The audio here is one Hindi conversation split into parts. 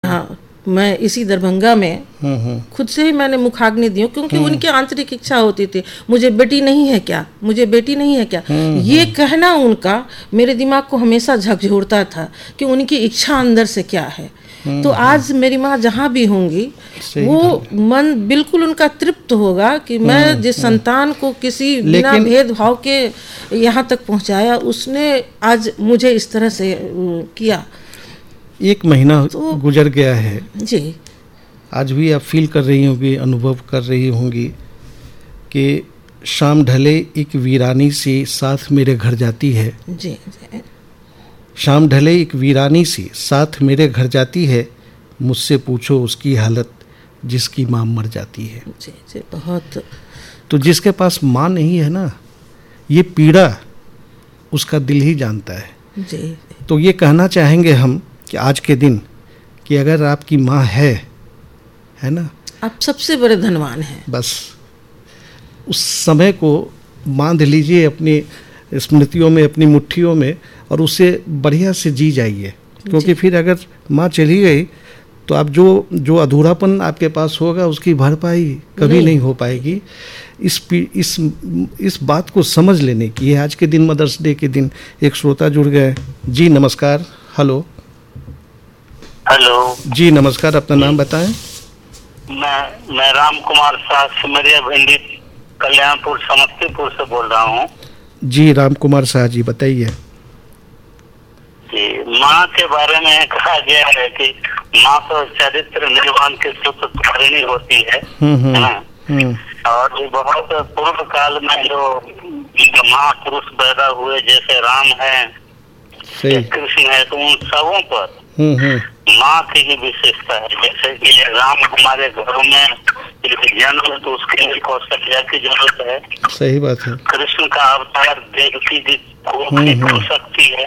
हाँ, मैं इसी दरभंगा में खुद से ही मैंने मुखाग्नि दी, क्योंकि उनकी आंतरिक इच्छा होती थी, मुझे बेटी नहीं है क्या, मुझे बेटी नहीं है क्या। ये कहना उनका मेरे दिमाग को हमेशा झकझोरता था कि उनकी इच्छा अंदर से क्या है। तो आज मेरी माँ जहाँ भी होंगी वो मन बिल्कुल उनका तृप्त होगा कि मैं जिस संतान को किसी बिना भेदभाव के यहाँ तक पहुँचाया, उसने आज मुझे इस तरह से किया। एक महीना तो गुजर गया है जी, आज भी आप फील कर रही होंगी, अनुभव कर रही होंगी कि शाम ढले एक वीरानी सी साथ मेरे घर जाती है। जी जी। शाम ढले एक वीरानी सी साथ मेरे घर जाती है, मुझसे पूछो उसकी हालत जिसकी माँ मर जाती है। जी जी, बहुत। तो जिसके पास माँ नहीं है ना, ये पीड़ा उसका दिल ही जानता है। जी। तो ये कहना चाहेंगे हम कि आज के दिन कि अगर आपकी माँ है ना, आप सबसे बड़े धनवान हैं। बस उस समय को बांध लीजिए अपनी स्मृतियों में, अपनी मुट्ठियों में, और उसे बढ़िया से जी जाइए। क्योंकि फिर अगर माँ चली गई तो आप जो अधूरापन आपके पास होगा उसकी भरपाई कभी नहीं हो पाएगी। इस बात को समझ लेने की है। आज के दिन, मदर्स डे के दिन, एक श्रोता जुड़ गए। जी नमस्कार। हेलो जी नमस्कार, अपना नाम बताएं। मैं राम कुमार शाह, सिमरिया भिंडी, कल्याणपुर, समस्तीपुर से बोल रहा हूँ। जी राम कुमार शाह जी, बताइए। जी, माँ के बारे में कहा गया है कि माँ तो चरित्र निर्माण की सूत्रधारिणी होती है ना। और बहुत पूर्व काल में जो महापुरुष पैदा हुए, जैसे राम है, कृष्ण है, तो उन सबों पर माँ की ही विशेषता है। जैसे कि राम हमारे घरों में जन्म, तो उसके लिए कौशल्या की जरूरत है। सही बात है। कृष्ण का अवतार देवकी की हो सकती है।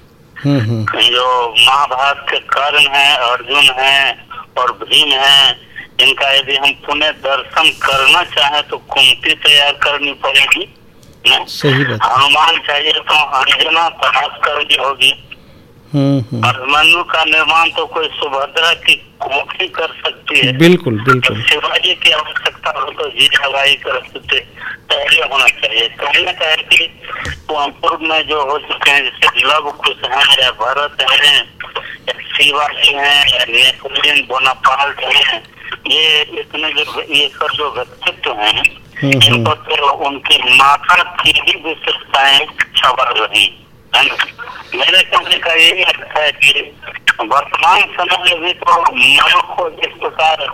जो महाभारत के कर्ण है, अर्जुन है और भीम है, इनका यदि हम पुनः दर्शन करना चाहें तो कुंती तैयार करनी पड़ेगी। सही बात। हनुमान चाहिए तो अंजना तलाश करनी होगी। अभिमन्यु का निर्माण तो कोई सुभद्रा की कोठी कर सकती है। बिल्कुल बिल्कुल। शिवाजी की आवश्यकता हो तो जीजाबाई कर सकते, पहले होना चाहिए। कहने का है कि पूर्व में जो हो चुके हैं, जैसे लव कुश है या भरत है या शिवाजी है या नेपोलियन बोनापार्ट है, ये इतने ये सब जो व्यक्तित्व हैं, इन पर तो उनकी माता की भी विशेषताएं सवाल रही है। मेरे कहने का यही अर्थ है कि वर्तमान समय में भी तो माँ को जिस प्रकार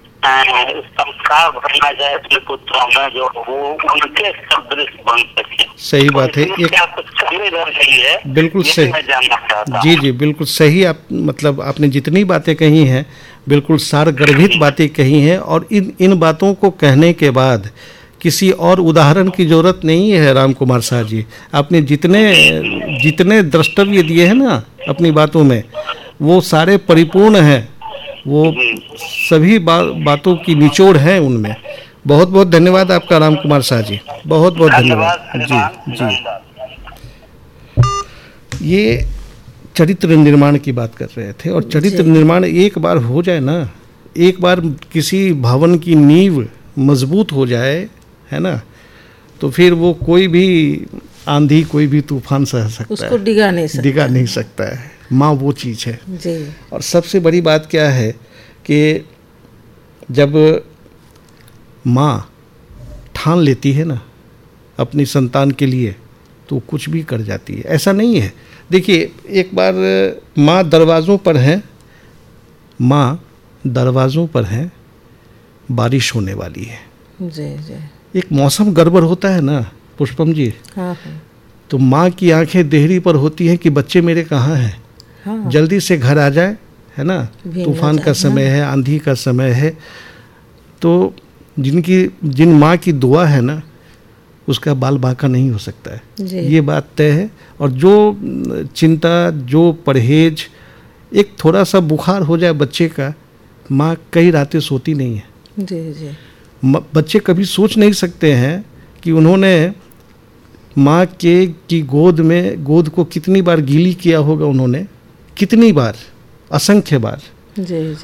संस्कार भरना जाए अपने पुत्रों में, जो वो उनके सदृश बन सके। सही बात है। क्या कुछ कमी रह गई है? बिल्कुल सही। मैं जानना चाहता हूं। जी बिल्कुल सही। आप मतलब आपने जितनी बातें कही हैं बिल्कुल सारगर्भित बातें कही हैं, और इन बातों को कहने के बाद किसी और उदाहरण की जरूरत नहीं है। राम कुमार शाह जी, आपने जितने द्रष्टव्य दिए हैं ना अपनी बातों में, वो सारे परिपूर्ण हैं। वो सभी बातों की निचोड़ है उनमें। बहुत बहुत धन्यवाद आपका राम कुमार शाह जी, बहुत बहुत धन्यवाद। जी ये चरित्र निर्माण की बात कर रहे थे, और चरित्र निर्माण एक बार हो जाए ना, एक बार किसी भवन की नींव मजबूत हो जाए, है ना, तो फिर वो कोई भी आंधी, कोई भी तूफान सह सकता है, उसको डिगा नहीं सकता है। माँ वो चीज़ है जी। और सबसे बड़ी बात क्या है कि जब माँ ठान लेती है ना अपनी संतान के लिए, तो कुछ भी कर जाती है। ऐसा नहीं है, देखिए एक बार माँ दरवाज़ों पर हैं, बारिश होने वाली है। जी। एक मौसम गड़बड़ होता है ना पुष्पम जी। हाँ। तो माँ की आंखें देहरी पर होती हैं कि बच्चे मेरे कहाँ हैं। हाँ। जल्दी से घर आ जाए, है ना, तूफान का समय है, आंधी का समय है। तो जिन माँ की दुआ है ना, उसका बाल बांका नहीं हो सकता है, ये बात तय है। और जो चिंता, जो परहेज, एक थोड़ा सा बुखार हो जाए बच्चे का, माँ कई रातें सोती नहीं है। जी। बच्चे कभी सोच नहीं सकते हैं कि उन्होंने माँ की गोद को कितनी बार गीली किया होगा, उन्होंने कितनी बार, असंख्य बार। जी।